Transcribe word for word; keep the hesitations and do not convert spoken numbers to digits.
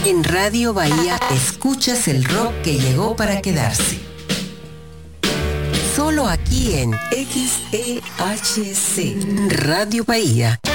En Radio Bahía escuchas el rock que llegó para quedarse. Solo aquí en X E H C Radio Bahía.